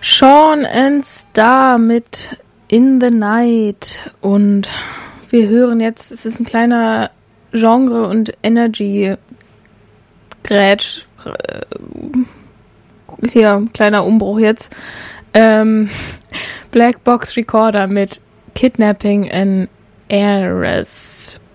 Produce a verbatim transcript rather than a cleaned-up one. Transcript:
Sean and Star mit In the Night. Und wir hören jetzt, es ist ein kleiner Genre- und Energy-Grätsch. Hier, ein kleiner Umbruch jetzt. Ähm, Black Box Recorder mit Kidnapping an Heiress.